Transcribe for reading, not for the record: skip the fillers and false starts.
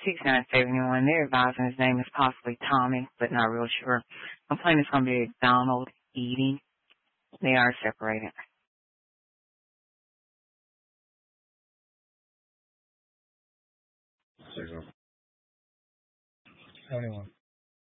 6971. They're advising his name is possibly Tommy, but not real sure. Complaint is going to be Donald Eating. They are separated. 71.